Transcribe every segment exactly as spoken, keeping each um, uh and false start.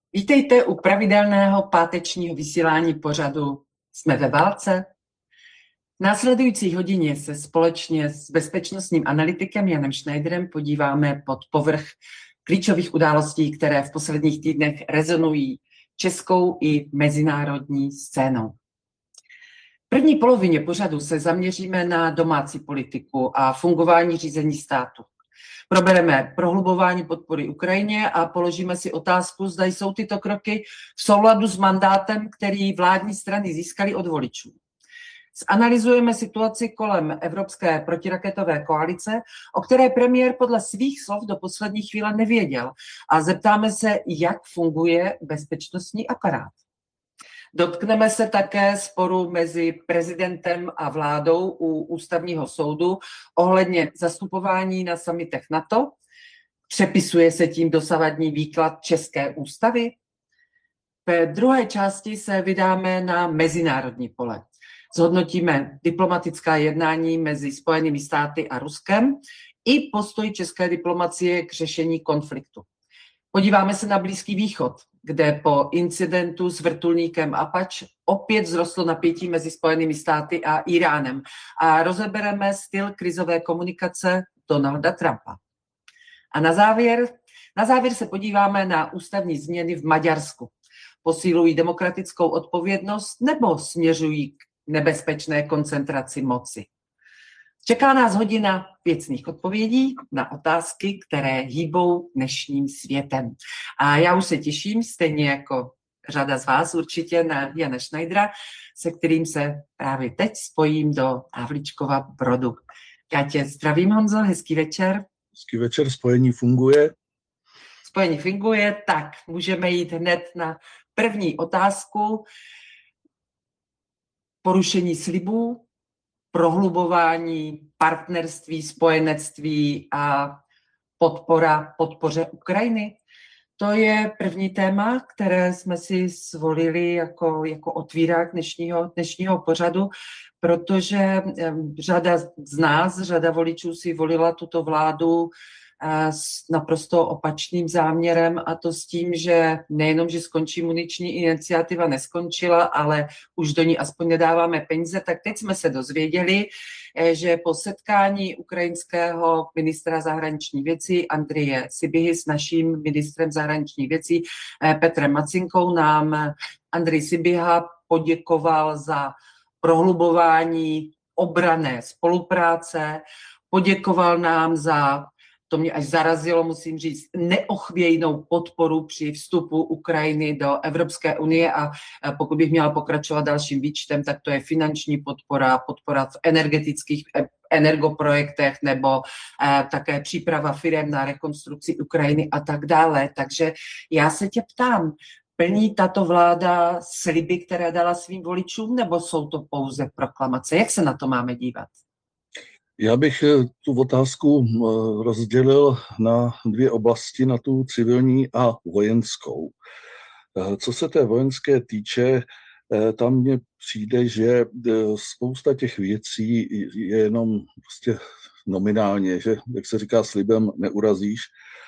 Vítejte u pravidelného pátečního vysílání pořadu Jsme ve válce. V následující hodině se společně s bezpečnostním analytikem Janem Schneiderem podíváme pod povrch klíčových událostí, které v posledních týdnech rezonují českou i mezinárodní scénou. V první polovině pořadu se zaměříme na domácí politiku a fungování řízení státu. Probereme prohlubování podpory Ukrajině a položíme si otázku, zda jsou tyto kroky v souladu s mandátem, který vládní strany získaly od voličů. Zanalyzujeme situaci kolem Evropské protiraketové koalice, o které premiér podle svých slov do poslední chvíle nevěděl, a zeptáme se, jak funguje bezpečnostní aparát. Dotkneme se také sporu mezi prezidentem a vládou u ústavního soudu ohledně zastupování na summitech NATO. Přepisuje se tím dosavadní výklad české ústavy. Ve druhé části se vydáme na mezinárodní pole. Zhodnotíme diplomatická jednání mezi Spojenými státy a Ruskem i postoj české diplomacie k řešení konfliktu. Podíváme se na Blízký východ, kde po incidentu s vrtulníkem Apache opět vzrostlo napětí mezi Spojenými státy a Iránem a rozebereme styl krizové komunikace Donalda Trumpa. A na závěr, na závěr se podíváme na ústavní změny v Maďarsku. Posilují demokratickou odpovědnost nebo směřují k nebezpečné koncentraci moci? Čeká nás hodina věcných odpovědí na otázky, které hýbou dnešním světem. A já už se těším, stejně jako řada z vás určitě, na Jana Schneidera, se kterým se právě teď spojím do Havlíčkova Brodu. Já tě zdravím, Honzo, hezký večer. Hezký večer, spojení funguje. Spojení funguje, tak můžeme jít hned na první otázku. Porušení slibů, prohlubování partnerství, spojenectví a podpora podpoře Ukrajiny. To je první téma, které jsme si zvolili jako, jako otvírák dnešního, dnešního pořadu, protože řada z nás, řada voličů si volila tuto vládu s naprosto opačným záměrem, a to s tím, že nejenom, že skončí muniční iniciativa, neskončila, ale už do ní aspoň nedáváme peníze. Tak teď jsme se dozvěděli, že po setkání ukrajinského ministra zahraničních věcí Andreje Sybihy s naším ministrem zahraničních věcí Petrem Macinkou nám Andrej Sybiha poděkoval za prohlubování obranné spolupráce, poděkoval nám za, to mě až zarazilo, musím říct, neochvějnou podporu při vstupu Ukrajiny do Evropské unie, a pokud bych měla pokračovat dalším výčtem, tak to je finanční podpora, podpora v energetických energoprojektech nebo eh, také příprava firem na rekonstrukci Ukrajiny a tak dále. Takže já se tě ptám, plní tato vláda sliby, které dala svým voličům, nebo jsou to pouze proklamace? Jak se na to máme dívat? Já bych tu otázku rozdělil na dvě oblasti, na tu civilní a vojenskou. Co se té vojenské týče, tam mně přijde, že spousta těch věcí je jenom prostě nominálně, že, jak se říká, slibem neurazíš,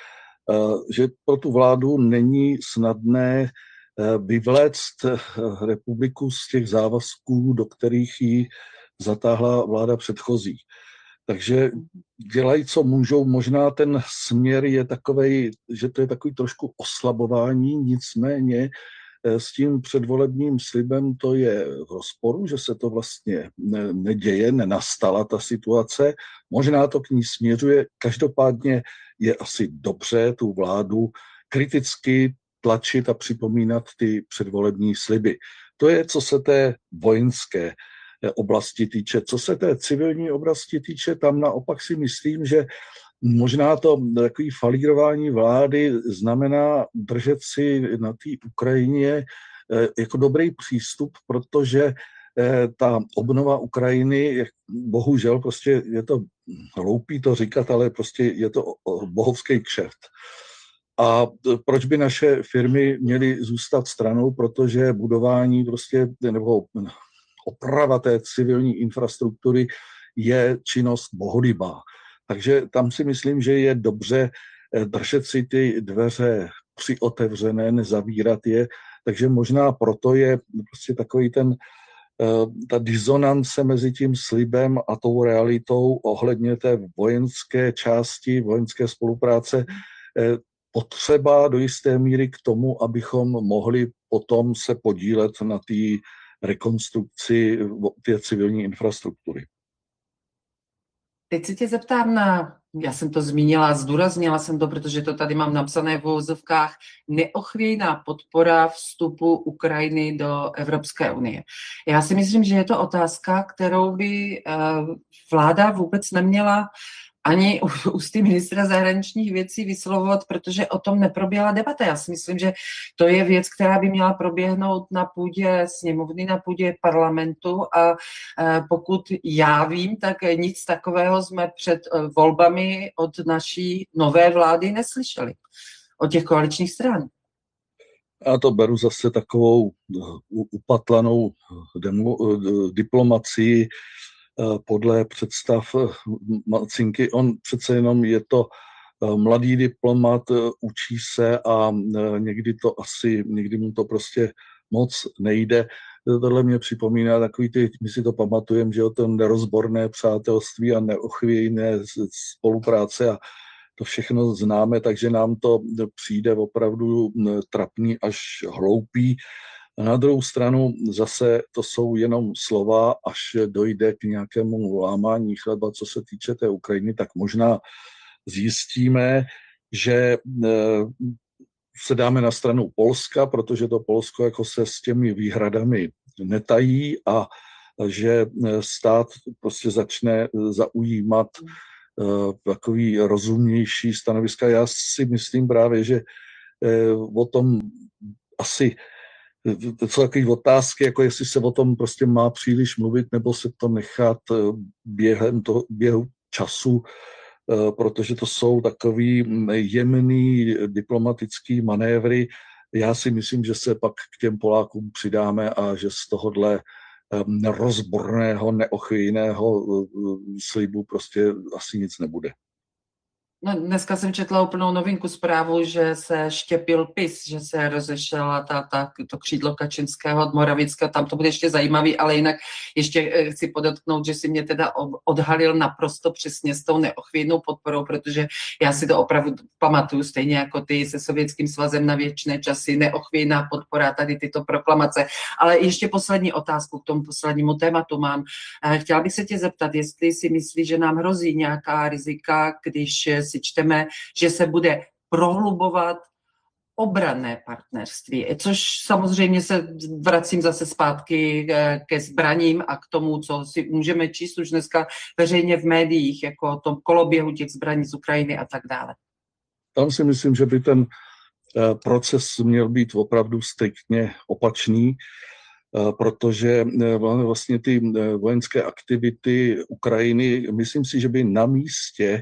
že pro tu vládu není snadné vyvléct republiku z těch závazků, do kterých ji zatáhla vláda předchozí. Takže dělají, co můžou. Možná ten směr je takovej, že to je takový trošku oslabování, nicméně s tím předvolebním slibem to je v rozporu, že se to vlastně neděje, nenastala ta situace. Možná to k ní směřuje. Každopádně je asi dobře tu vládu kriticky tlačit a připomínat ty předvolební sliby. To je, co se té vojenské oblasti týče. Co se té civilní oblasti týče, tam naopak si myslím, že možná to takový falírování vlády znamená držet si na té Ukrajině jako dobrý přístup, protože ta obnova Ukrajiny, bohužel prostě je to hloupý to říkat, ale prostě je to bohovský kšeft. A proč by naše firmy měly zůstat stranou, protože budování prostě, nebo oprava té civilní infrastruktury je činnost bohulibá. Takže tam si myslím, že je dobře držet si ty dveře přiotevřené, nezavírat je. Takže možná proto je prostě takový ten, ta disonance mezi tím slibem a tou realitou ohledně té vojenské části, vojenské spolupráce potřeba do jisté míry k tomu, abychom mohli potom se podílet na té rekonstrukci té civilní infrastruktury. Teď se tě zeptám na, já jsem to zmínila, zdůraznila jsem to, protože to tady mám napsané v uvozovkách, neochvějná podpora vstupu Ukrajiny do Evropské unie. Já si myslím, že je to otázka, kterou by vláda vůbec neměla ani ústy ministra zahraničních věcí vyslovovat, protože o tom neproběhla debata. Já si myslím, že to je věc, která by měla proběhnout na půdě sněmovny, na půdě parlamentu a pokud já vím, tak nic takového jsme před volbami od naší nové vlády neslyšeli, od těch koaličních stran. Já to beru zase takovou upatlanou demo, diplomacii podle představ Macinky. On přece jenom je to mladý diplomat, učí se a někdy to asi, někdy mu to prostě moc nejde. Tohle mě připomíná takový ty, my si to pamatujeme, že o tom nerozborné přátelství a neochvějné spolupráce a to všechno známe, takže nám to přijde opravdu trapný až hloupý. A na druhou stranu zase to jsou jenom slova, až dojde k nějakému lámání chleba, co se týče té Ukrajiny, tak možná zjistíme, že se dáme na stranu Polska, protože to Polsko jako se s těmi výhradami netají a že stát prostě začne zaujímat takový rozumnější stanoviska. Já si myslím právě, že o tom asi to jsou takové otázky, jako jestli se o tom prostě má příliš mluvit, nebo se to nechat během toho, běhu času, protože to jsou takový jemný diplomatický manévry. Já si myslím, že se pak k těm Polákům přidáme a že z tohohle rozborného, neochvějného slibu prostě asi nic nebude. No, dneska jsem četla úplnou novinku zprávu, že se štěpil PiS, že se rozešla ta, ta, to křídlo Kačinského od Moravicka, tam to bude ještě zajímavý, ale jinak ještě chci podotknout, že si mě teda odhalil naprosto přesně s tou neochvějnou podporou, protože já si to opravdu pamatuju stejně jako ty se Sovětským svazem na věčné časy, neochvějná podpora, tady tyto proklamace. Ale ještě poslední otázku k tomu poslednímu tématu mám. Chtěla bych se tě zeptat, jestli si myslíš, že nám hrozí nějaká rizika, když si čteme, že se bude prohlubovat obranné partnerství, což samozřejmě se vracím zase zpátky ke zbraním a k tomu, co si můžeme číst už dneska veřejně v médiích, jako o tom koloběhu těch zbraní z Ukrajiny a tak dále. Tam si myslím, že by ten proces měl být opravdu striktně opačný, protože vlastně ty vojenské aktivity Ukrajiny, myslím si, že by na místě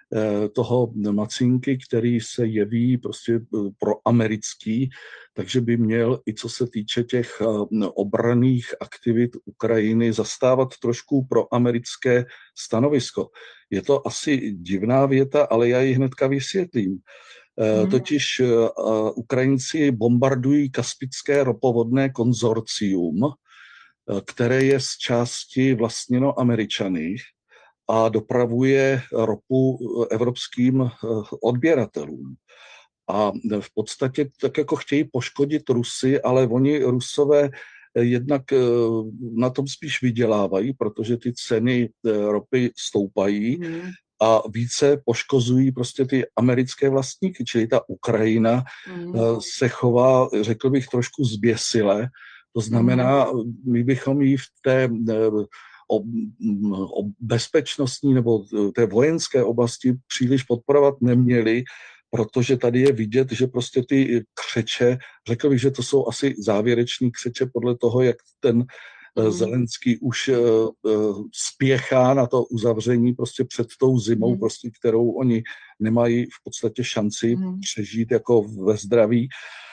toho Macinky, který se jeví prostě proamerický, takže by měl i co se týče těch obranných aktivit Ukrajiny zastávat trošku proamerické stanovisko. Je to asi divná věta, ale já ji hnedka vysvětlím. Hmm. Totiž Ukrajinci bombardují Kaspické ropovodné konzorcium, které je z části vlastněno Američany a dopravuje ropu evropským odběratelům. A v podstatě tak jako chtějí poškodit Rusy, ale oni Rusové jednak na tom spíš vydělávají, protože ty ceny ropy stoupají mm. a více poškozují prostě ty americké vlastníky, čili ta Ukrajina mm. se chová, řekl bych, trošku zběsile. To znamená, my bychom jí v té O, o bezpečnostní nebo té vojenské oblasti příliš podporovat neměli, protože tady je vidět, že prostě ty křeče, řekl bych, že to jsou asi závěreční křeče podle toho, jak ten mm. Zelenský už uh, spěchá na to uzavření prostě před tou zimou, mm. prostě, kterou oni nemají v podstatě šanci mm. přežít jako ve zdraví.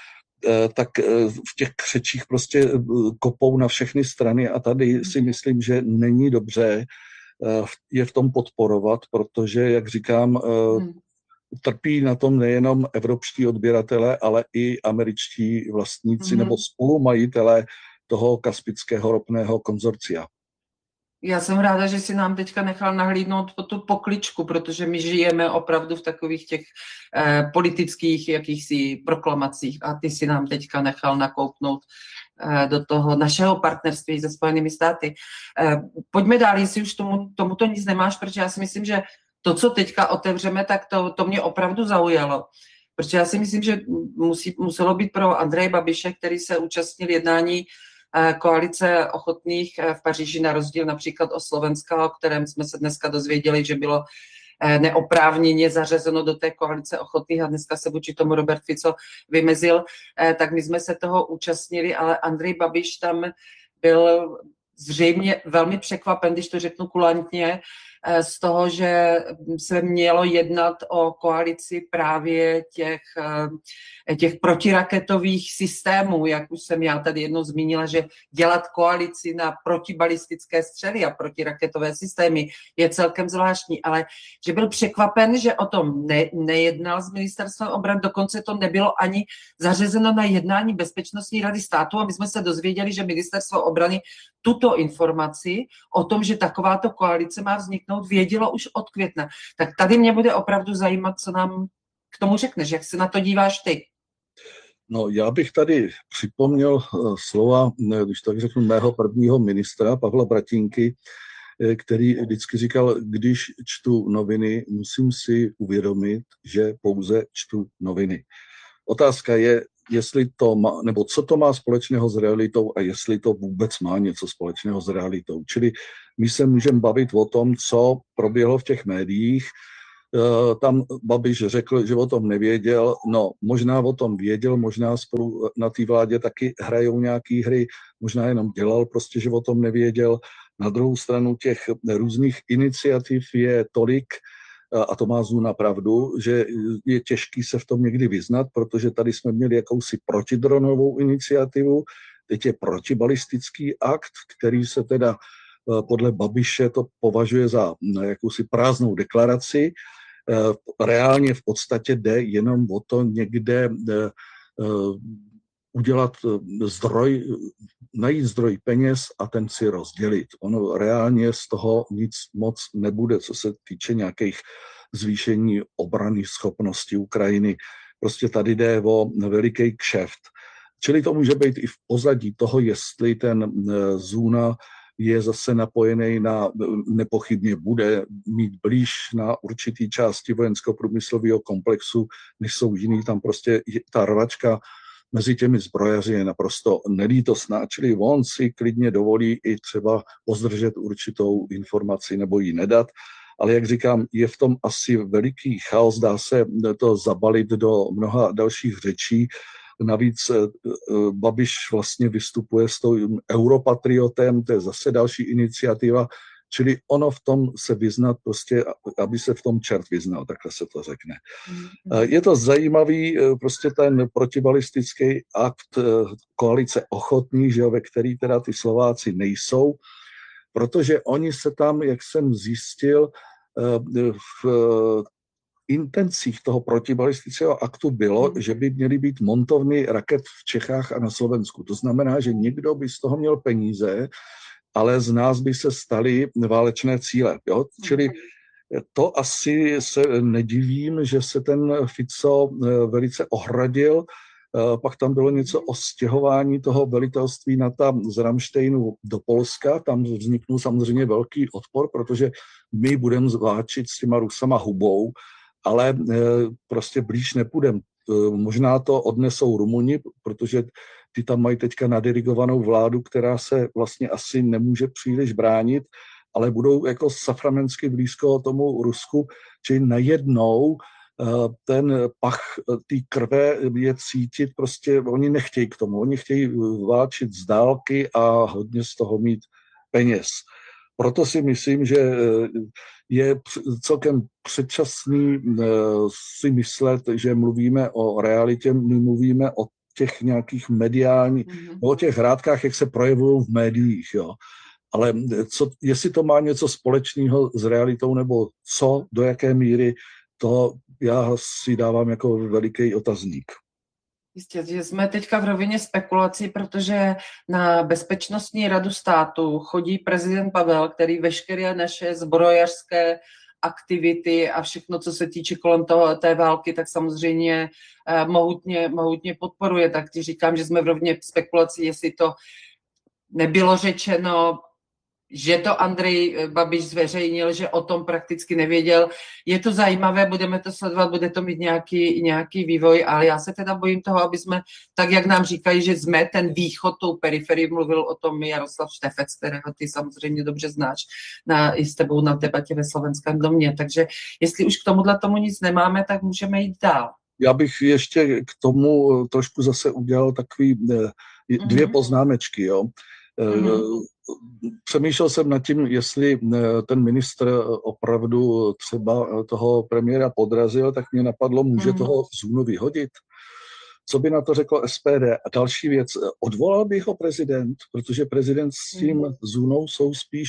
Tak v těch křečích prostě kopou na všechny strany a tady si myslím, že není dobře je v tom podporovat, protože, jak říkám, trpí na tom nejenom evropští odběratele, ale i američtí vlastníci mm. nebo spolumajitelé toho kaspického ropného konzorcia. Já jsem ráda, že si nám teďka nechal nahlídnout po tu pokličku, protože my žijeme opravdu v takových těch eh, politických jakýchsi proklamacích a ty si nám teďka nechal nakoupnout eh, do toho našeho partnerství se Spojenými státy. Eh, pojďme dál, jestli už tomu, tomuto nic nemáš, protože já si myslím, že to, co teďka otevřeme, tak to, to mě opravdu zaujalo. Protože já si myslím, že musí, muselo být pro Andreje Babiše, který se účastnil jednání koalice ochotných v Paříži, na rozdíl například od Slovenska, o kterém jsme se dneska dozvěděli, že bylo neoprávněně zařazeno do té koalice ochotných a dneska se vůči tomu Robert Fico vymezil, tak my jsme se toho účastnili, ale Andrej Babiš tam byl zřejmě velmi překvapen, když to řeknu kulantně, z toho, že se mělo jednat o koalici právě těch, těch protiraketových systémů, jak už jsem já tady jednou zmínila, že dělat koalici na protibalistické střely a protiraketové systémy je celkem zvláštní, ale že byl překvapen, že o tom ne, nejednal s ministerstvem obrany, dokonce to nebylo ani zařazeno na jednání Bezpečnostní rady státu a my jsme se dozvěděli, že ministerstvo obrany tuto informaci o tom, že takováto koalice má vzniknout, vědělo už od května. Tak tady mě bude opravdu zajímat, co nám k tomu řekneš, jak se na to díváš ty. No, já bych tady připomněl slova, když tak řeknu, mého prvního ministra Pavla Bratinky, který vždycky říkal, když čtu noviny, musím si uvědomit, že pouze čtu noviny. Otázka je, jestli to má, nebo co to má společného s realitou a jestli to vůbec má něco společného s realitou. Čili my se můžeme bavit o tom, co proběhlo v těch médiích. Tam Babiš řekl, že o tom nevěděl. No, možná o tom věděl, možná spolu na té vládě taky hrajou nějaký hry, možná jenom dělal prostě, že o tom nevěděl. Na druhou stranu těch různých iniciativ je tolik, a to má Zuna pravdu, že je těžký se v tom někdy vyznat, protože tady jsme měli jakousi protidronovou iniciativu, teď je protibalistický akt, který se teda podle Babiše to považuje za jakousi prázdnou deklaraci. Reálně v podstatě jde jenom o to někde udělat zdroj, najít zdroj peněz a ten si rozdělit. Ono reálně z toho nic moc nebude, co se týče nějakých zvýšení obranných schopností Ukrajiny. Prostě tady jde o veliký kšeft. Čili to může být i v pozadí toho, jestli ten Zuna je zase napojený na, nepochybně bude mít blíž na určitý části vojensko-průmyslového komplexu, než jsou jiný. Tam prostě ta rvačka mezi těmi zbrojaři je naprosto nelítosná, čili on si klidně dovolí i třeba pozdržet určitou informaci nebo ji nedat, ale jak říkám, je v tom asi veliký chaos, dá se to zabalit do mnoha dalších řečí. Navíc Babiš vlastně vystupuje s tím europatriotem, to je zase další iniciativa, čili ono v tom se vyznat, prostě, aby se v tom čert vyznal, takhle se to řekne. Je to zajímavý, prostě ten protibalistický akt koalice ochotných, že jo, ve který teda ty Slováci nejsou, protože oni se tam, jak jsem zjistil, v intencích toho protibalistického aktu bylo, že by měly být montovny raket v Čechách a na Slovensku. To znamená, že někdo by z toho měl peníze, ale z nás by se staly válečné cíle. Jo? Čili to asi se nedivím, že se ten Fico velice ohradil. Pak tam bylo něco o stěhování toho velitelství NATO z Ramštejnu do Polska. Tam vzniknul samozřejmě velký odpor, protože my budeme zvláčit s těma Rusama hubou, ale prostě blíž nepůjdeme. Možná to odnesou Rumuni, protože ty tam mají teďka nadirigovanou vládu, která se vlastně asi nemůže příliš bránit, ale budou jako saframensky blízko tomu Rusku, čili najednou ten pach té krve je cítit, prostě oni nechtějí k tomu, oni chtějí válčit z dálky a hodně z toho mít peněz. Proto si myslím, že je celkem předčasný si myslet, že mluvíme o realitě, my mluvíme o těch nějakých mediálních, mm-hmm. o těch hrádkách, jak se projevují v médiích, jo. Ale co, jestli to má něco společného s realitou, nebo co, do jaké míry, to já si dávám jako veliký otazník. Jistě, že jsme teďka v rovině spekulací, protože na Bezpečnostní radu státu chodí prezident Pavel, který veškeré naše zbrojařské aktivity a všechno, co se týče kolem toho, té války, tak samozřejmě eh, mohutně, mohutně podporuje. Tak ti říkám, že jsme v rovině spekulací, jestli to nebylo řečeno, že to Andrej Babiš zveřejnil, že o tom prakticky nevěděl. Je to zajímavé, budeme to sledovat, bude to mít nějaký, nějaký vývoj, ale já se teda bojím toho, aby jsme, tak jak nám říkají, že jsme ten východ, tou periferii, mluvil o tom Jaroslav Štefec, kterého ty samozřejmě dobře znáš, na, i s tebou na debatě ve Slovenském domě. Takže jestli už k tomuhle tomu nic nemáme, tak můžeme jít dál. Já bych ještě k tomu trošku zase udělal takový dvě mm-hmm. poznámečky, jo. Mm-hmm. Přemýšlel jsem nad tím, jestli ten ministr opravdu třeba toho premiéra podrazil, tak mě napadlo, může mm. toho Zunu vyhodit. Co by na to řeklo S P D? A další věc, odvolal by ho prezident, protože prezident s tím mm. Zunou jsou spíš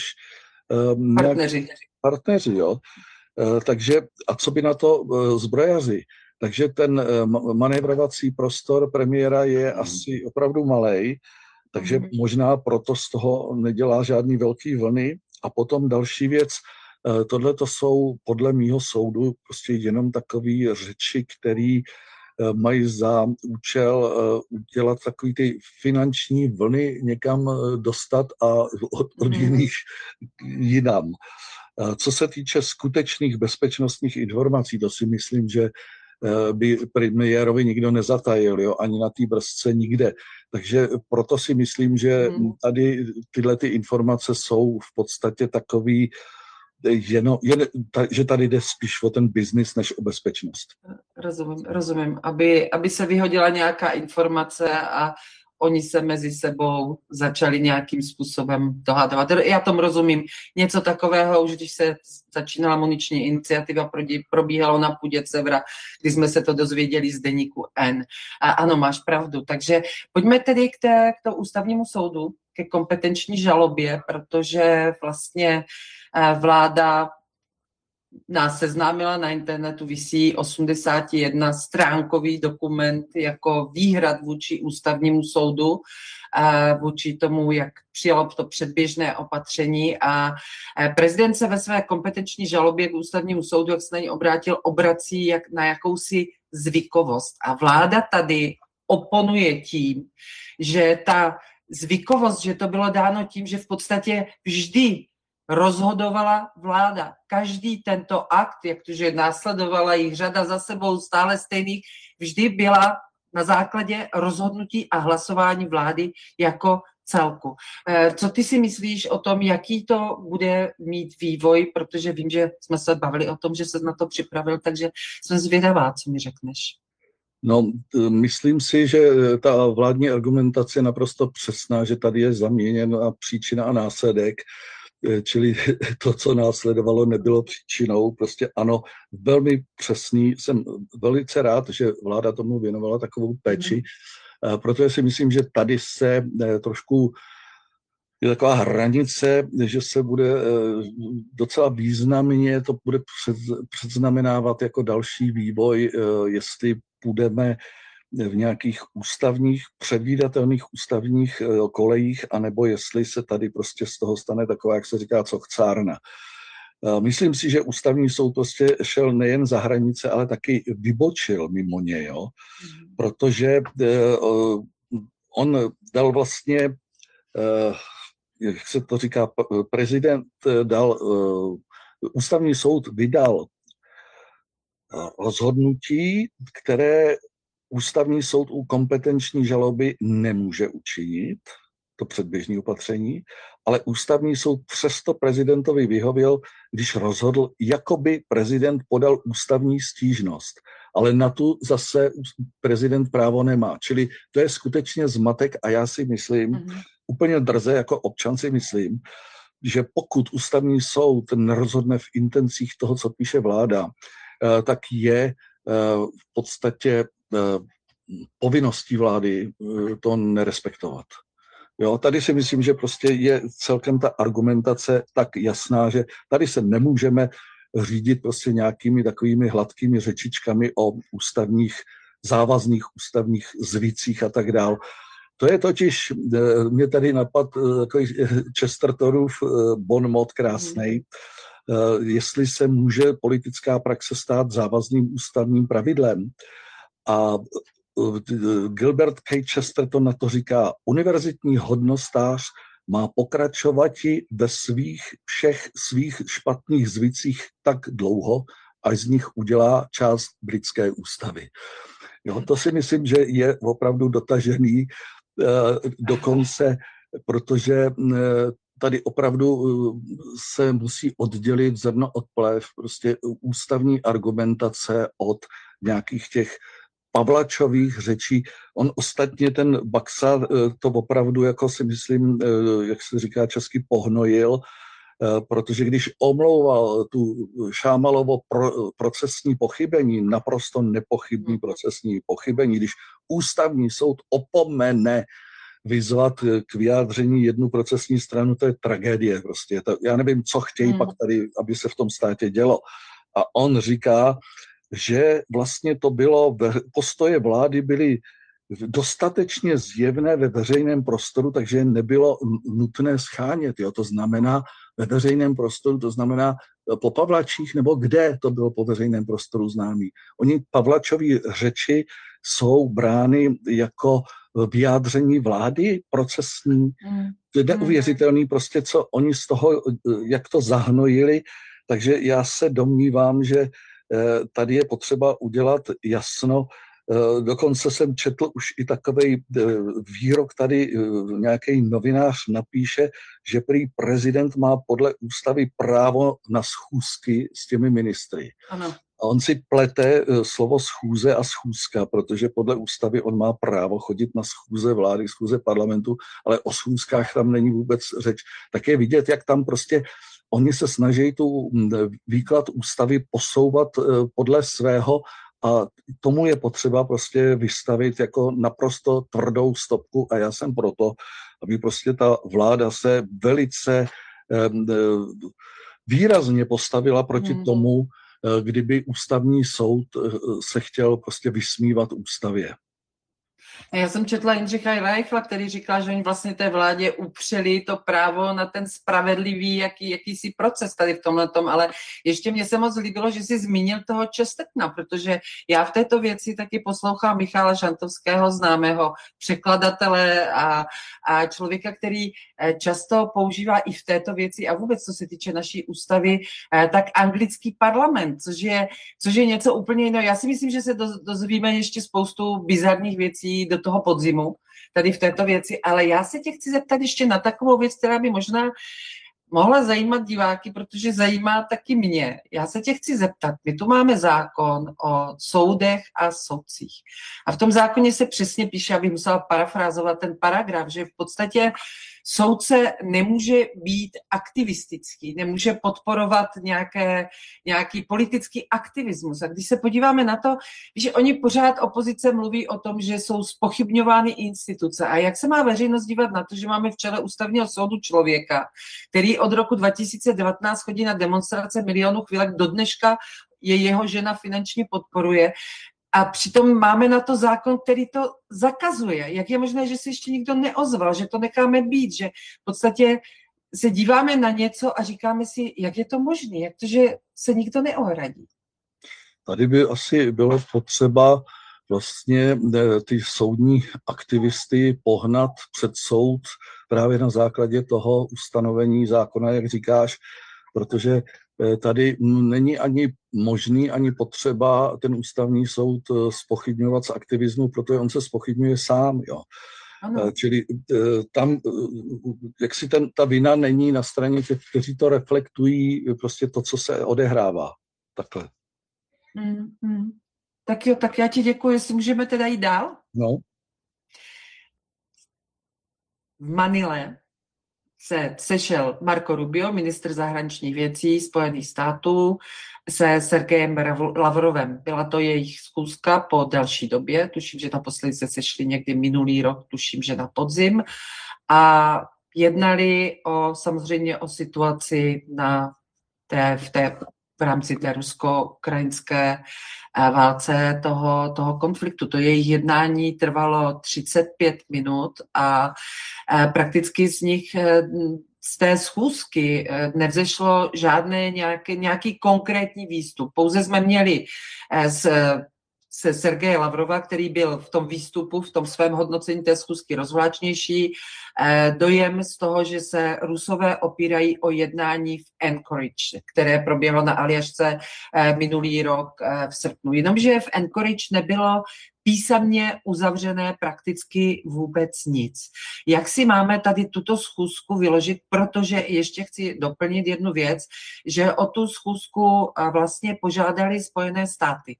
um, partneři. partneři, jo. Uh, takže, a co by na to uh, zbrojaři? Takže ten uh, manévrovací prostor premiéra je mm. asi opravdu malej. Takže možná proto z toho nedělá žádný velký vlny. A potom další věc, tohle to jsou podle mýho soudu prostě jenom takové řeči, které mají za účel udělat takový ty finanční vlny někam dostat a od, od jiných jinam. Co se týče skutečných bezpečnostních informací, to si myslím, že by premiérovi nikdo nezatajil, jo, ani na té brzce nikde. Takže proto si myslím, že tady tyhle ty informace jsou v podstatě takový, jeno, jen, ta, že tady jde spíš o ten biznis než o bezpečnost. Rozumím, rozumím. Aby, aby se vyhodila nějaká informace a oni se mezi sebou začali nějakým způsobem dohadovat. Já tomu rozumím. Něco takového, už když se začínala muniční iniciativa, probíhalo na půdě Cevra, kdy jsme se to dozvěděli z deníku N. A ano, máš pravdu. Takže pojďme tedy k, té, k tomu ústavnímu soudu, ke kompetenční žalobě, protože vlastně vláda nás seznámila, na internetu visí osmdesát jedna stránkový dokument jako výhrad vůči ústavnímu soudu, vůči tomu, jak přijalo to předběžné opatření, a prezident se ve své kompetenční žalobě k ústavnímu soudu, jak se na něj obrátil, obrací jak na jakousi zvykovost. A vláda tady oponuje tím, že ta zvykovost, že to bylo dáno tím, že v podstatě vždy rozhodovala vláda. Každý tento akt, jakže následovala jich řada za sebou stále stejných, vždy byla na základě rozhodnutí a hlasování vlády jako celku. Co ty si myslíš o tom, jaký to bude mít vývoj, protože vím, že jsme se bavili o tom, že se na to připravil, takže jsem zvědavá, co mi řekneš. No, myslím si, že ta vládní argumentace je naprosto přesná, že tady je zaměněna příčina a následek. Čili to, co následovalo, nebylo příčinou. Prostě ano, velmi přesný. Jsem velice rád, že vláda tomu věnovala takovou péči, mm. protože si myslím, že tady se trošku je taková hranice, že se bude docela významně, to bude předznamenávat jako další vývoj, jestli půjdeme v nějakých ústavních, předvídatelných ústavních kolejích, anebo jestli se tady prostě z toho stane taková, jak se říká, cochcárna. Myslím si, že ústavní soud prostě šel nejen za hranice, ale taky vybočil mimo ně, jo? Protože on dal vlastně, jak se to říká, prezident dal, ústavní soud vydal rozhodnutí, které ústavní soud u kompetenční žaloby nemůže učinit, to předběžné opatření, ale ústavní soud přesto prezidentovi vyhověl, když rozhodl, jakoby prezident podal ústavní stížnost. Ale na tu zase prezident právo nemá. Čili to je skutečně zmatek a já si myslím, mm-hmm. úplně drze jako občan si myslím, že pokud ústavní soud nerozhodne v intencích toho, co píše vláda, tak je v podstatě povinností vlády to nerespektovat. Jo, tady si myslím, že prostě je celkem ta argumentace tak jasná, že tady se nemůžeme řídit prostě nějakými takovými hladkými řečičkami o ústavních, závazných ústavních zvících a tak dál. To je totiž, mě tady napad takový Chestertonův bon mot krásnej, jestli se může politická praxe stát závazným ústavním pravidlem. A Gilbert K. Chesterton na to říká, univerzitní hodnostář má pokračovati ve svých všech svých špatných zvicích tak dlouho, až z nich udělá část britské ústavy. Jo, to si myslím, že je opravdu dotažený do konce, protože tady opravdu se musí oddělit zrno od plev, prostě ústavní argumentace od nějakých těch Pavlačových řečí. On ostatně, ten Baxa, to opravdu, jako si myslím, jak se říká česky, pohnojil, protože když omlouval tu Šámalovo pro, procesní pochybení, naprosto nepochybný procesní pochybení, když ústavní soud opomene vyzvat k vyjádření jednu procesní stranu, to je tragédie prostě. To, já nevím, co chtějí hmm. pak tady, aby se v tom státě dělo. A on říká, že vlastně to bylo, postoje vlády byly dostatečně zjevné ve veřejném prostoru, takže nebylo nutné schánět. Jo? To znamená ve veřejném prostoru, to znamená po Pavlačích, nebo kde to bylo po veřejném prostoru známý. Oni Pavlačovi řeči jsou brány jako vyjádření vlády procesní. Mm. To je neuvěřitelný prostě, co oni z toho, jak to zahnojili. Takže já se domnívám, že tady je potřeba udělat jasno. Dokonce jsem četl už i takovej výrok, tady nějaký novinář napíše, že prý prezident má podle ústavy právo na schůzky s těmi ministry. Ano. A on si plete slovo schůze a schůzka, protože podle ústavy on má právo chodit na schůze vlády, schůze parlamentu, ale o schůzkách tam není vůbec řeč. Tak je vidět, jak tam prostě oni se snaží tu výklad ústavy posouvat podle svého a tomu je potřeba prostě vystavit jako naprosto tvrdou stopku a já jsem proto, aby prostě ta vláda se velice výrazně postavila proti hmm. tomu, kdyby ústavní soud se chtěl prostě vysmívat ústavě. Já jsem četla Jindřicha Reichla, který říkal, že oni vlastně té vládě upřeli to právo na ten spravedlivý jaký, jakýsi proces tady v tomhletom, ale ještě mě se moc líbilo, že jsi zmínil toho Chestertona, protože já v této věci taky poslouchám Michala Žantovského, známého překladatele a, a člověka, který často používá i v této věci a vůbec, co se týče naší ústavy, tak anglický parlament, což je, což je něco úplně jiného. Já si myslím, že se dozvíme ještě spoustu bizarních věcí do toho podzimu, tady v této věci, ale já se tě chci zeptat ještě na takovou věc, která by možná mohla zajímat diváky, protože zajímá taky mě. Já se tě chci zeptat, my tu máme zákon o soudech a soudcích. A v tom zákoně se přesně píše, abych musela parafrázovat ten paragraf, že v podstatě soudce nemůže být aktivistický, nemůže podporovat nějaké, nějaký politický aktivismus. A když se podíváme na to, že oni pořád opozice mluví o tom, že jsou zpochybňovány instituce. A jak se má veřejnost dívat na to, že máme v čele ústavního soudu člověka, který od roku dva tisíce devatenáct chodí na demonstrace milionů chvílek, do dneška je jeho žena finančně podporuje. A přitom máme na to zákon, který to zakazuje. Jak je možné, že se ještě nikdo neozval, že to necháme být, že v podstatě se díváme na něco a říkáme si, jak je to možné, jak to, že se nikdo neohradí. Tady by asi bylo potřeba vlastně ty soudní aktivisty pohnat před soud právě na základě toho ustanovení zákona, jak říkáš, protože tady není ani možný, ani potřeba ten ústavní soud zpochybňovat z aktivismu, protože on se zpochybňuje sám. Jo. Ano. Čili tam, jak si ten, ta vina není na straně těch, kteří to reflektují, prostě to, co se odehrává. Takhle. Hmm, hmm. Tak jo, tak já ti děkuji, jestli můžeme teda jít dál. No. V Manile se sešel Marco Rubio, ministr zahraničních věcí Spojených států, se Sergejem Lavrovem. Byla to jejich schůzka po delší době, tuším, že naposledy se sešli někdy minulý rok, tuším, že na podzim, a jednali o, samozřejmě o situaci na té, v té v rámci té rusko-ukrajinské válce toho, toho konfliktu. To jejich jednání trvalo třicet pět minut a prakticky z nich z té schůzky nevzešlo žádný nějaký, nějaký konkrétní výstup. Pouze jsme měli z se Sergeje Lavrova, který byl v tom výstupu, v tom svém hodnocení té schůzky rozvláčnější, dojem z toho, že se Rusové opírají o jednání v Anchorage, které proběhlo na Aljašce minulý rok v srpnu. Jenomže v Anchorage nebylo písemně uzavřené prakticky vůbec nic. Jak si máme tady tuto schůzku vyložit, protože ještě chci doplnit jednu věc, že o tu schůzku vlastně požádali Spojené státy.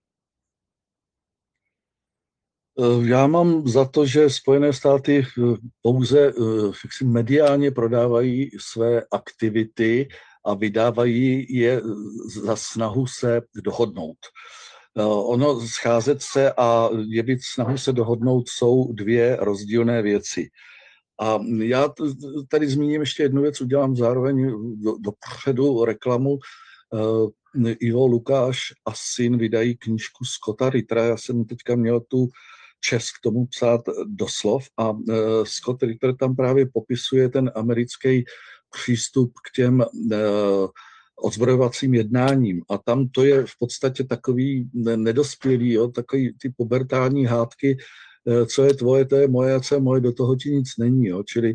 Já mám za to, že Spojené státy pouze jaksi mediálně prodávají své aktivity a vydávají je za snahu se dohodnout. Ono scházet se a jevit snahu se dohodnout jsou dvě rozdílné věci. A já tady zmíním ještě jednu věc, udělám zároveň dopředu reklamu. Ivo Lukáš a syn vydají knížku Scotta Rittera. Já jsem teďka měl tu čest k tomu psát doslov a Scott Ritter tam právě popisuje ten americký přístup k těm odzbrojovacím jednáním. A tam to je v podstatě takový nedospělý, jo, takový ty pubertální hádky, co je tvoje, to je moje, a co je moje, do toho ti nic není. Jo. Čili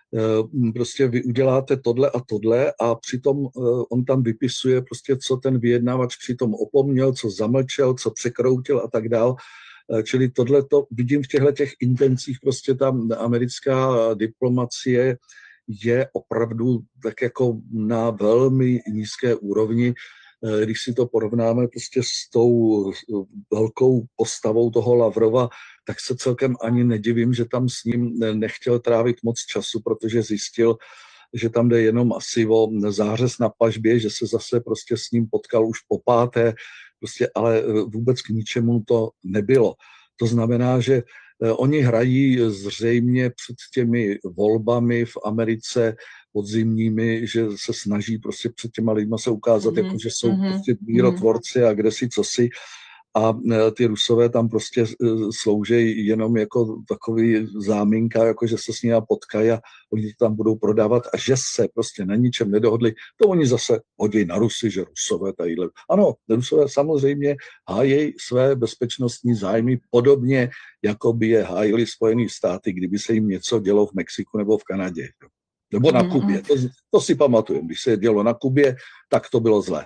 prostě vy uděláte tohle a tohle a přitom on tam vypisuje prostě, co ten vyjednávač přitom opomněl, co zamlčel, co překroutil a tak dál. Čili tohle to vidím v těchto těch intencích, prostě tam americká diplomacie je opravdu tak jako na velmi nízké úrovni, když si to porovnáme prostě s tou velkou postavou toho Lavrova, tak se celkem ani nedivím, že tam s ním nechtěl trávit moc času, protože zjistil, že tam jde jenom asi o zářez na pažbě, že se zase prostě s ním potkal už po páté, prostě, ale vůbec k ničemu to nebylo. To znamená, že oni hrají zřejmě před těmi volbami v Americe podzimními, že se snaží prostě před těma lidma se ukázat, mm-hmm. jako, že jsou mm-hmm. prostě mírotvorci a kde si, co si. A ty Rusové tam prostě slouží jenom jako takový záminka, jako že se s nimi potkají a oni to tam budou prodávat a že se prostě na ničem nedohodli, to oni zase hodí na Rusy, že Rusové tadyhle. Ano, Rusové samozřejmě hájí své bezpečnostní zájmy podobně, jako by je hájili Spojené státy, kdyby se jim něco dělo v Mexiku nebo v Kanadě. Nebo na Kubě. To, to si pamatuju. Když se dělo na Kubě, tak to bylo zlé.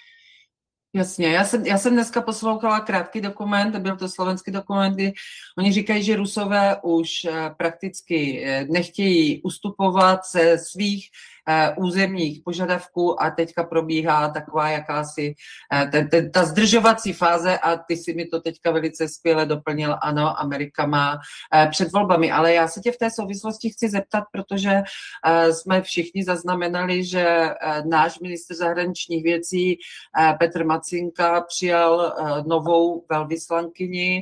Jasně, já jsem, já jsem dneska poslouchala krátký dokument, byl to slovenský dokument, kdy oni říkají, že Rusové už prakticky nechtějí ustupovat ze svých územních požadavků a teďka probíhá taková jakási ten, ten, ta zdržovací fáze a ty si mi to teďka velice skvěle doplnil, ano, Amerika má před volbami, ale já se tě v té souvislosti chci zeptat, protože jsme všichni zaznamenali, že náš ministr zahraničních věcí Petr Macinka přijal novou velvyslankyni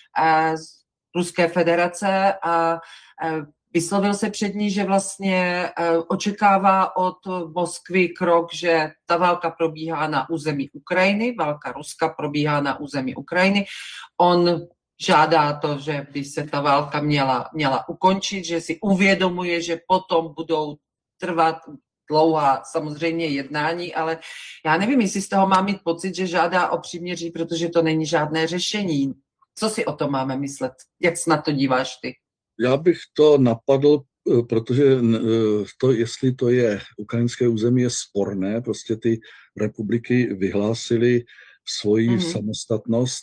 z Ruské federace a vyslovil se před ní, že vlastně očekává od Moskvy krok, že ta válka probíhá na území Ukrajiny, válka Ruska probíhá na území Ukrajiny. On žádá to, že by se ta válka měla, měla ukončit, že si uvědomuje, že potom budou trvat dlouhá samozřejmě jednání, ale já nevím, jestli z toho mám mít pocit, že žádá o příměří, protože to není žádné řešení. Co si o tom máme myslet? Jak se na to díváš ty? Já bych to napadl, protože to, jestli to je ukrajinské území, je sporné. Prostě ty republiky vyhlásily svoji mm. samostatnost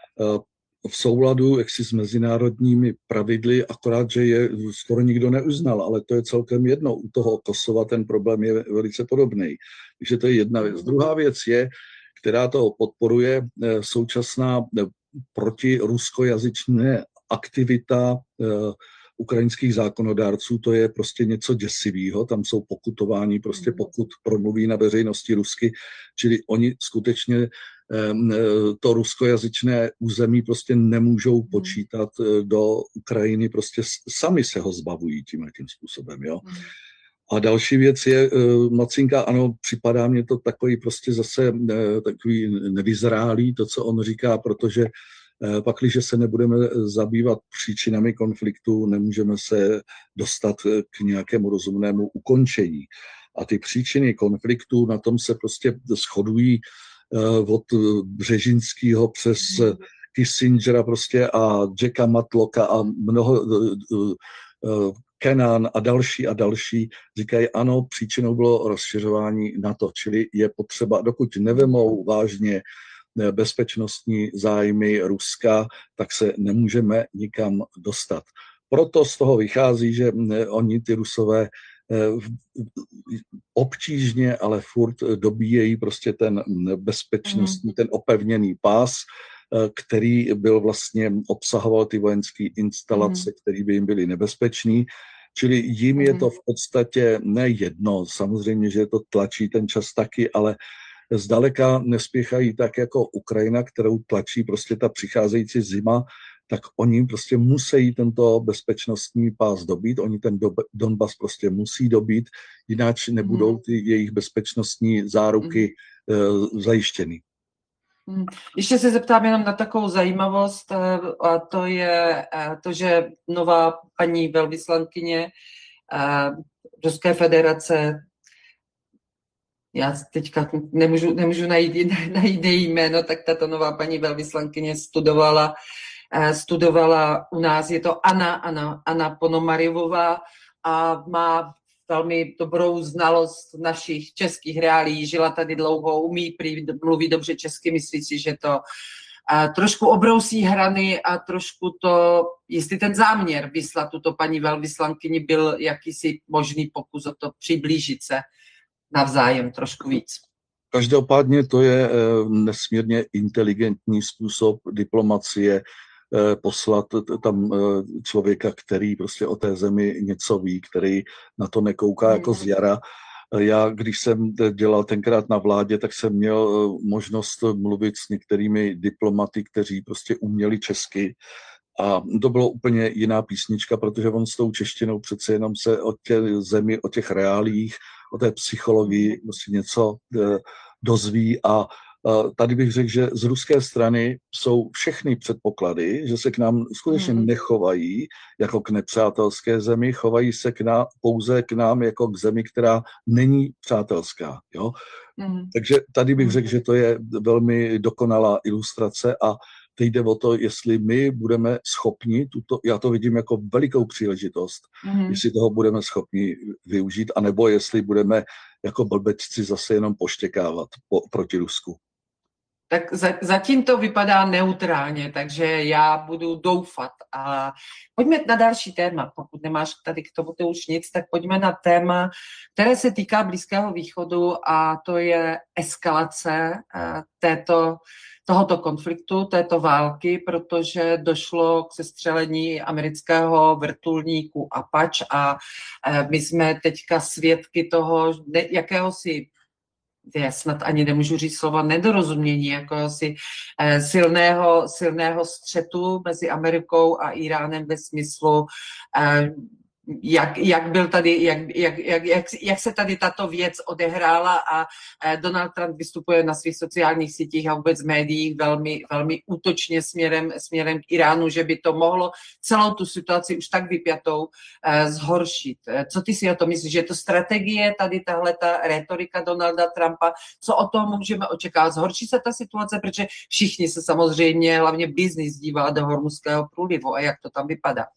v souladu jaksi s mezinárodními pravidly, akorát, že je skoro nikdo neuznal, ale to je celkem jedno. U toho Kosova ten problém je velice podobný. Takže to je jedna věc. Druhá věc je, která to podporuje, současná protiruskojazyčné aktivita ukrajinských zákonodárců, to je prostě něco děsivého, tam jsou pokutování, prostě pokud promluví na veřejnosti rusky, čili oni skutečně to ruskojazyčné území prostě nemůžou počítat do Ukrajiny, prostě sami se ho zbavují tímhle tím způsobem, jo. A další věc je, Macinka, ano, připadá mně to takový prostě zase takový nevyzrálý, to, co on říká, protože pakliže se nebudeme zabývat příčinami konfliktu, nemůžeme se dostat k nějakému rozumnému ukončení. A ty příčiny konfliktu, na tom se prostě shodují od Břežinského přes Kissingera prostě a Jacka Matlocka a mnoho Kennan a další a další říkají, ano, příčinou bylo rozšiřování NATO, čili je potřeba, dokud nevemou vážně bezpečnostní zájmy Ruska, tak se nemůžeme nikam dostat. Proto z toho vychází, že oni, ty Rusové, obtížně, ale furt dobíjejí prostě ten bezpečnostní, ten opevněný pás, který byl vlastně, obsahoval ty vojenské instalace, které by jim byly nebezpečný. Čili jim je to v podstatě nejedno, samozřejmě, že to tlačí ten čas taky, ale zdaleka nespěchají tak jako Ukrajina, kterou tlačí prostě ta přicházející zima, tak oni prostě musí tento bezpečnostní pás dobít, oni ten Donbas prostě musí dobít, jinak nebudou ty jejich bezpečnostní záruky mm. zajištěny. Ještě se zeptám jenom na takovou zajímavost, a to je to, že nová paní velvyslankyně Ruské federace, já teďka nemůžu, nemůžu najít, najít její jméno, tak tato nová paní velvyslankyně studovala, studovala u nás, je to Anna, Anna, Anna Ponomarjovová a má velmi dobrou znalost našich českých reálí, žila tady dlouho, umí prý, mluví dobře česky, myslí si, že to a trošku obrousí hrany a trošku to, jestli ten záměr vyslat tuto paní velvyslankyni byl jakýsi možný pokus o to přiblížit se navzájem trošku víc. Každopádně to je nesmírně inteligentní způsob diplomacie, poslat tam člověka, který prostě o té zemi něco ví, který na to nekouká jako z jara. Já, když jsem dělal tenkrát na vládě, tak jsem měl možnost mluvit s některými diplomaty, kteří prostě uměli česky. A to bylo úplně jiná písnička, protože on s tou češtinou přece jenom se o té zemi, o těch reálích, o té psychologii prostě něco dozví. A tady bych řekl, že z ruské strany jsou všechny předpoklady, že se k nám skutečně nechovají jako k nepřátelské zemi, chovají se k nám, pouze k nám jako k zemi, která není přátelská. Jo? Mm. Takže tady bych řekl, že to je velmi dokonalá ilustrace a teď jde o to, jestli my budeme schopni, tuto, já to vidím jako velikou příležitost, mm. jestli toho budeme schopni využít, anebo jestli budeme jako blbečci zase jenom poštěkávat po, proti Rusku. Tak za, zatím to vypadá neutrálně, takže já budu doufat. A pojďme na další téma. Pokud nemáš tady k tomu už nic, tak pojďme na téma, které se týká Blízkého východu a to je eskalace této, tohoto konfliktu, této války, protože došlo k sestřelení amerického vrtulníku Apache a my jsme teďka svědky toho jakéhosi, já snad ani nemůžu říct slova nedorozumění, jako asi eh, silného, silného střetu mezi Amerikou a Iránem ve smyslu, eh, jak, jak, byl tady, jak, jak, jak, jak, jak se tady tato věc odehrála a eh, Donald Trump vystupuje na svých sociálních sítích a vůbec médiích velmi, velmi útočně směrem, směrem k Iránu, že by to mohlo celou tu situaci už tak vypjatou eh, zhoršit. Co ty si o tom myslíš? Že je to strategie, tady tahle ta retorika Donalda Trumpa? Co o tom můžeme očekávat? Zhorší se ta situace? Protože všichni se samozřejmě, hlavně biznis, dívá do Hormuzského průlivu a jak to tam vypadá?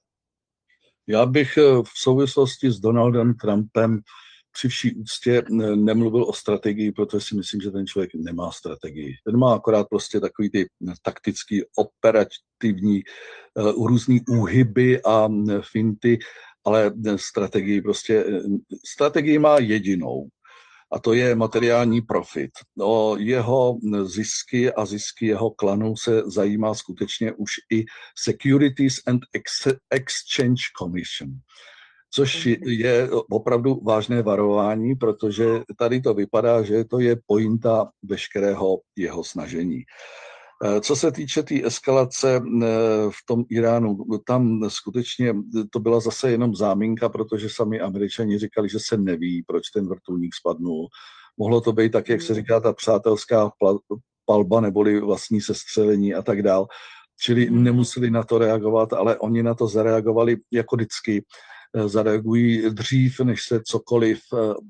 Já bych v souvislosti s Donaldem Trumpem při vší úctě nemluvil o strategii, protože si myslím, že ten člověk nemá strategii. Ten má akorát prostě takový ty taktický, operativní, různý úhyby a finty, ale strategii prostě, strategii má jedinou. A to je materiální profit. O jeho zisky a zisky jeho klanu se zajímá skutečně už i Securities and Exchange Commission, což je opravdu vážné varování, protože tady to vypadá, že to je pointa veškerého jeho snažení. Co se týče té tý eskalace v tom Iránu, tam skutečně to byla zase jenom záminka, protože sami Američani říkali, že se neví, proč ten vrtulník spadnul. Mohlo to být tak, jak se říká, ta přátelská palba neboli vlastní sestřelení a tak dál. Čili nemuseli na to reagovat, ale oni na to zareagovali jako vždycky. Zareagují dřív, než se cokoliv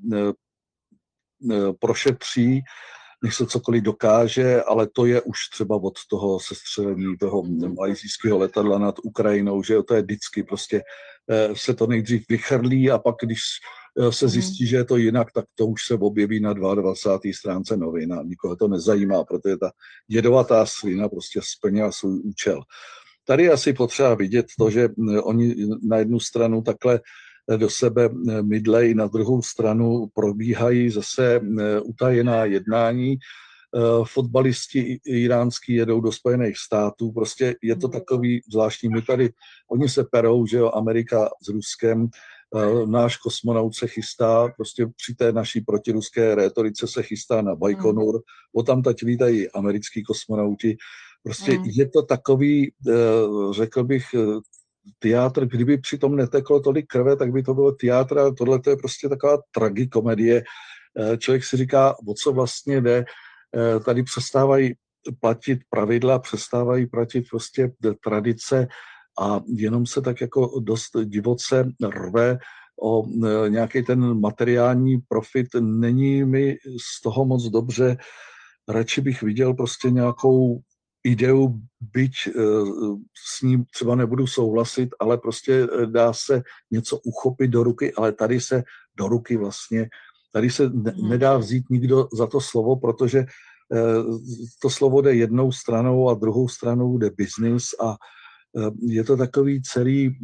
prošetří, než se cokoliv dokáže, ale to je už třeba od toho sestřelení toho malajsijského letadla nad Ukrajinou, že to je vždycky prostě se to nejdřív vychrlí a pak, když se zjistí, že je to jinak, tak to už se objeví na dvacáté druhé stránce novin a nikoho to nezajímá, protože ta jedovatá slina prostě splnila svůj účel. Tady je asi potřeba vidět to, že oni na jednu stranu takhle do sebe mydlej, na druhou stranu probíhají zase utajená jednání. Fotbalisti iránský jedou do Spojených států, prostě je to takový zvláštní. My tady, oni se perou, že jo, Amerika s Ruskem, náš kosmonaut se chystá, prostě při té naší protiruské rétorice se chystá na Bajkonur, o tam teď lítají americký kosmonauti. Prostě mm. je to takový, řekl bych, teátr, kdyby přitom neteklo tolik krve, tak by to bylo teátr, ale tohle je prostě taková tragikomedie. Člověk si říká, o co vlastně jde. Tady přestávají platit pravidla, přestávají platit prostě tradice a jenom se tak jako dost divoce rve o nějaký ten materiální profit. Není mi z toho moc dobře. Radši bych viděl prostě nějakou ideu, byť s ním třeba nebudu souhlasit, ale prostě dá se něco uchopit do ruky, ale tady se do ruky vlastně, tady se ne, nedá vzít nikdo za to slovo, protože to slovo jde jednou stranou a druhou stranou jde biznis a je to takový celý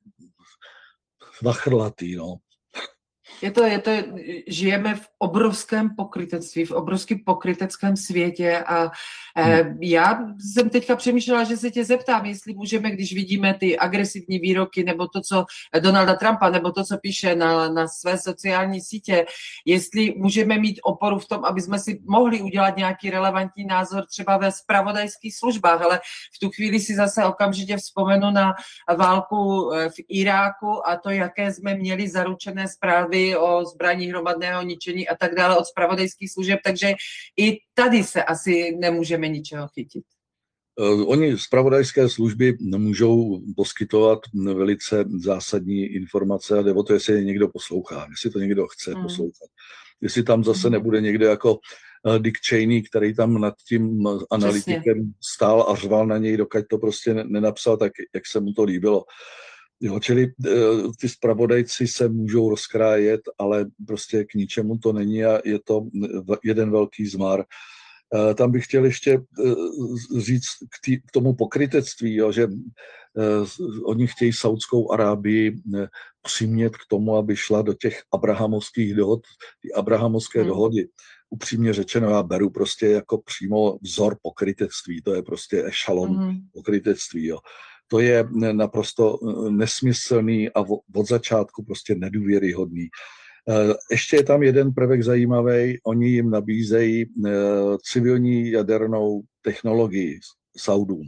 vachrlatý, no. Je to, je to, žijeme v obrovském pokrytectví, v obrovském pokryteckém světě a eh, já jsem teďka přemýšlela, že se tě zeptám, jestli můžeme, když vidíme ty agresivní výroky nebo to, co Donalda Trumpa, nebo to, co píše na, na své sociální sítě, jestli můžeme mít oporu v tom, aby jsme si mohli udělat nějaký relevantní názor třeba ve zpravodajských službách, ale v tu chvíli si zase okamžitě vzpomenu na válku v Iráku a to, jaké jsme měli zaručené zprávy o zbraní hromadného ničení a tak dále od zpravodajských služeb, takže i tady se asi nemůžeme ničeho chytit. Oni zpravodajské služby můžou poskytovat velice zásadní informace a jde o to, jestli je někdo poslouchá, jestli to někdo chce hmm. poslouchat. Jestli tam zase hmm. nebude někdo jako Dick Cheney, který tam nad tím analytikem Přesně. stál a řval na něj, dokud to prostě nenapsal tak, jak se mu to líbilo. Jo, čili ty zpravodajci se můžou rozkrájet, ale prostě k ničemu to není a je to jeden velký zmar. Tam bych chtěl ještě říct k, tý, k tomu pokrytectví, jo, že oni chtějí Saudskou Arábii přimět k tomu, aby šla do těch abrahamovských dohod, ty abrahamovské hmm. dohody. Upřímně řečeno, já beru prostě jako přímo vzor pokrytectví, to je prostě ešalon hmm. pokrytectví, jo. To je naprosto nesmyslný a od začátku prostě nedůvěryhodný. Ještě je tam jeden prvek zajímavý. Oni jim nabízejí civilní jadernou technologii Saudům.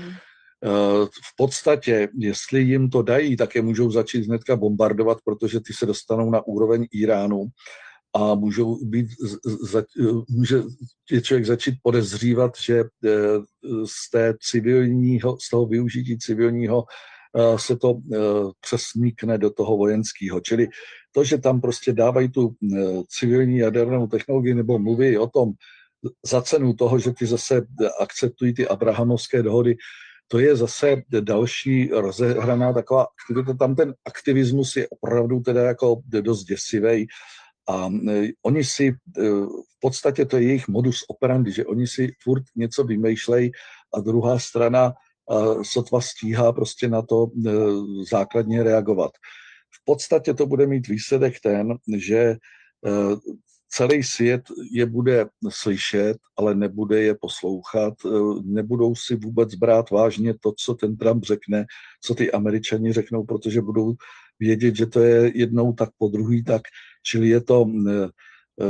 V podstatě, jestli jim to dají, tak je můžou začít hnedka bombardovat, protože ty se dostanou na úroveň Iránu a můžou být, může člověk začít podezřívat, že z, té civilního, z toho využití civilního se to přesmíkne do toho vojenského. Čili to, že tam prostě dávají tu civilní jadernou technologii nebo mluví o tom za cenu toho, že ty zase akceptují ty abrahamovské dohody, to je zase další rozehraná taková aktivita. Tam ten aktivismus je opravdu teda jako dost děsivý. A oni si, v podstatě to je jejich modus operandi, že oni si furt něco vymýšlejí a druhá strana sotva stíhá prostě na to základně reagovat. V podstatě to bude mít výsledek ten, že celý svět je bude slyšet, ale nebude je poslouchat, nebudou si vůbec brát vážně to, co ten Trump řekne, co ty Američani řeknou, protože budou vědět, že to je jednou tak po druhý tak, čili je to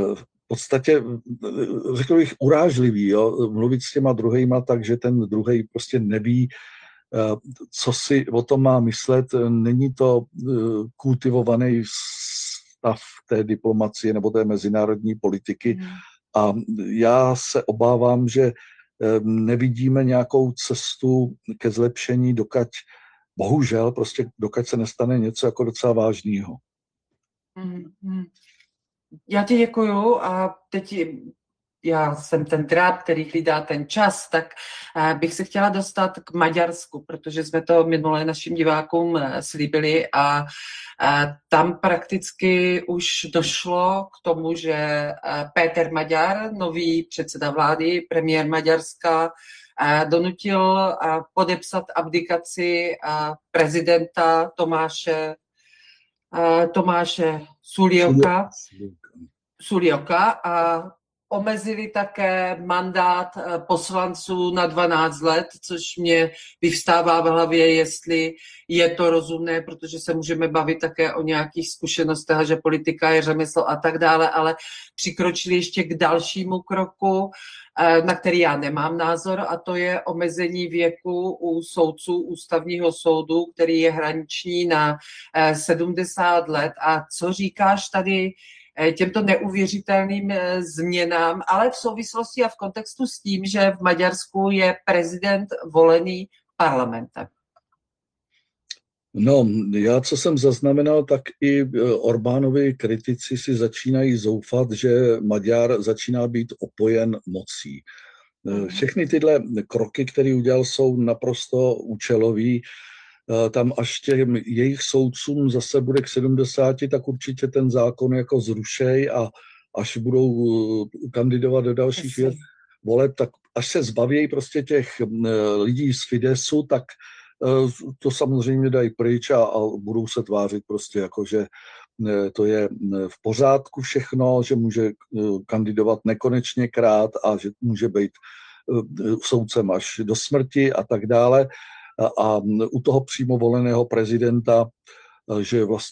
v podstatě, řekl bych, urážlivý, jo? Mluvit s těma druhejma tak, že ten druhej prostě neví, co si o tom má myslet. Není to kultivovaný stav té diplomacie nebo té mezinárodní politiky. Mm. A já se obávám, že nevidíme nějakou cestu ke zlepšení, dokud, bohužel, prostě dokud se nestane něco jako docela vážného. Mm. Já ti děkuju a teď já jsem ten dráp, který hlídá ten čas, tak bych se chtěla dostat k Maďarsku, protože jsme to minule našim divákům slíbili a tam prakticky už došlo k tomu, že Péter Maďar, nový předseda vlády, premiér Maďarska, donutil podepsat abdikaci prezidenta Tomáše Tomáše Sulíoka, Sulíoka a omezili také mandát poslanců na dvanáct let, což mě vyvstává v hlavě, jestli je to rozumné, protože se můžeme bavit také o nějakých zkušenostech, že politika je řemeslo a tak dále, ale přikročili ještě k dalšímu kroku, na který já nemám názor, a to je omezení věku u soudců ústavního soudu, který je hraniční na sedmdesát let. A co říkáš tady těmto neuvěřitelným změnám, ale v souvislosti a v kontextu s tím, že v Maďarsku je prezident volený parlamentem? No, já, co jsem zaznamenal, tak i Orbánovi kritici si začínají zoufat, že Maďar začíná být opojen mocí. Všechny tyhle kroky, které udělal, jsou naprosto účelový. Tam až těm jejich soudcům zase bude k sedmdesáti, tak určitě ten zákon jako zrušej a až budou kandidovat do dalších věc, voleb, tak až se zbavějí prostě těch lidí z Fidesu, tak to samozřejmě dají pryč a, a budou se tvářit prostě jako, že to je v pořádku všechno, že může kandidovat nekonečně krát a že může být soudcem až do smrti a tak dále. A u toho přímo voleného prezidenta, že vlastně